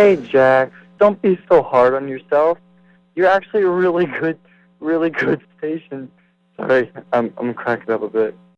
Hey, Jack, don't be so hard on yourself. You're actually a really good station. Sorry, I'm cracking up a bit.